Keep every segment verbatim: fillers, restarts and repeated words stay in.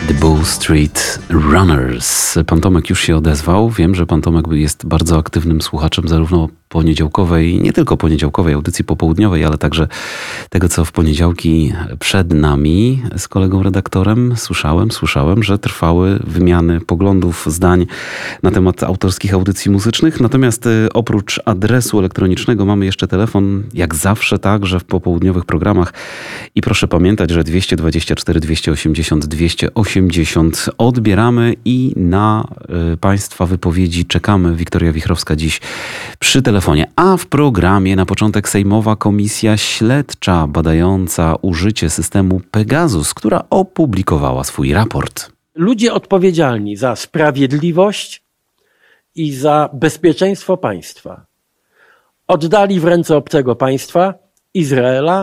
The Bow Street Runners. Pan Tomek już się odezwał. Wiem, że pan Tomek jest bardzo aktywnym słuchaczem zarówno poniedziałkowej, nie tylko poniedziałkowej audycji popołudniowej, ale także tego, co w poniedziałki przed nami z kolegą redaktorem słyszałem, słyszałem, że trwały wymiany poglądów, zdań na temat autorskich audycji muzycznych. Natomiast oprócz adresu elektronicznego mamy jeszcze telefon, jak zawsze także w popołudniowych programach. I proszę pamiętać, że dwieście dwadzieścia cztery dwieście osiemdziesiąt dwieście osiemdziesiąt odbieramy i na y, państwa wypowiedzi czekamy. Wiktoria Wichrowska dziś przy telefonie. A w programie na początek Sejmowa Komisja Śledcza badająca użycie systemu Pegasus, która opublikowała swój raport. Ludzie odpowiedzialni za sprawiedliwość i za bezpieczeństwo państwa oddali w ręce obcego państwa, Izraela,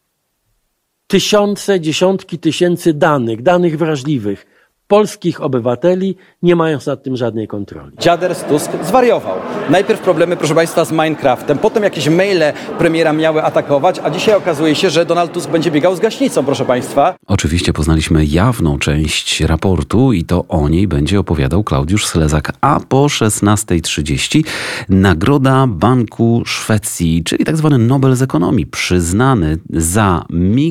tysiące, dziesiątki tysięcy danych, danych wrażliwych, polskich obywateli, nie mając nad tym żadnej kontroli. Dziader z Tusk zwariował. Najpierw problemy, proszę Państwa, z Minecraftem, potem jakieś maile premiera miały atakować, a dzisiaj okazuje się, że Donald Tusk będzie biegał z gaśnicą, proszę Państwa. Oczywiście poznaliśmy jawną część raportu i to o niej będzie opowiadał Klaudiusz Slezak. A po szesnastej trzydzieści Nagroda Banku Szwecji, czyli tak zwany Nobel z ekonomii, przyznany za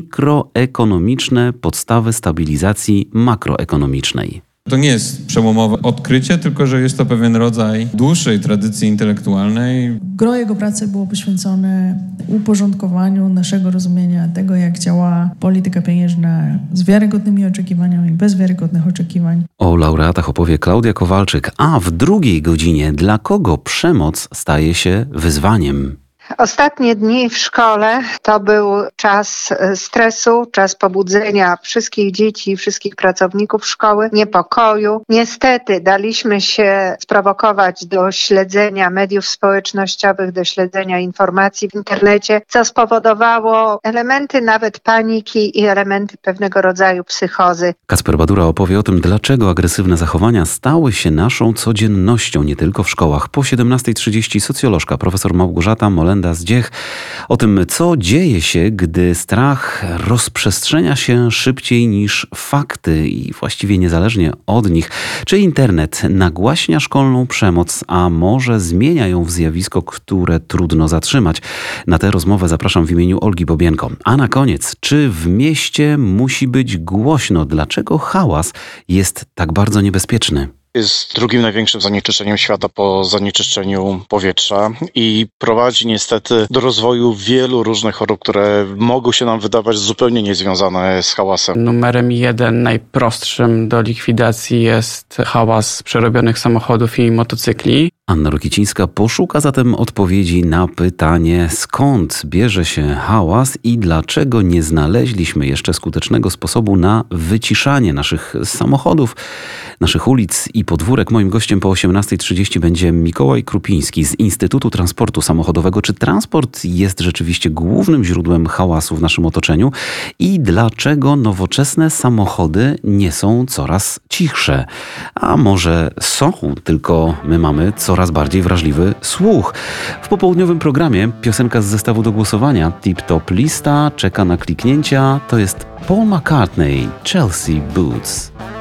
mikroekonomiczne podstawy stabilizacji makroekonomicznej. To nie jest przełomowe odkrycie, tylko że jest to pewien rodzaj dłuższej tradycji intelektualnej. Gro jego pracy było poświęcone uporządkowaniu naszego rozumienia tego, jak działa polityka pieniężna z wiarygodnymi oczekiwaniami, bez wiarygodnych oczekiwań. O laureatach opowie Klaudia Kowalczyk, a w drugiej godzinie dla kogo przemoc staje się wyzwaniem. Ostatnie dni w szkole to był czas stresu, czas pobudzenia wszystkich dzieci, wszystkich pracowników szkoły, niepokoju. Niestety daliśmy się sprowokować do śledzenia mediów społecznościowych, do śledzenia informacji w internecie, co spowodowało elementy nawet paniki i elementy pewnego rodzaju psychozy. Kacper Badura opowie o tym, dlaczego agresywne zachowania stały się naszą codziennością, nie tylko w szkołach. Po siedemnastej trzydzieści socjolożka profesor Małgorzata Molenda Zdziech o tym, co dzieje się, gdy strach rozprzestrzenia się szybciej niż fakty i właściwie niezależnie od nich. Czy internet nagłaśnia szkolną przemoc, a może zmienia ją w zjawisko, które trudno zatrzymać? Na tę rozmowę zapraszam w imieniu Olgi Bobienko. A na koniec, czy w mieście musi być głośno? Dlaczego hałas jest tak bardzo niebezpieczny? Jest drugim największym zanieczyszczeniem świata po zanieczyszczeniu powietrza i prowadzi niestety do rozwoju wielu różnych chorób, które mogą się nam wydawać zupełnie niezwiązane z hałasem. Numerem jeden, najprostszym do likwidacji jest hałas przerobionych samochodów i motocykli. Anna Rokicińska poszuka zatem odpowiedzi na pytanie, skąd bierze się hałas i dlaczego nie znaleźliśmy jeszcze skutecznego sposobu na wyciszanie naszych samochodów, naszych ulic i podwórek. Moim gościem po osiemnastej trzydzieści będzie Mikołaj Krupiński z Instytutu Transportu Samochodowego. Czy transport jest rzeczywiście głównym źródłem hałasu w naszym otoczeniu i dlaczego nowoczesne samochody nie są coraz cichsze? A może są, tylko my mamy coraz bardziej wrażliwy słuch. W popołudniowym programie piosenka z zestawu do głosowania. Tip Top Lista czeka na kliknięcia. To jest Paul McCartney, Chelsea Boots.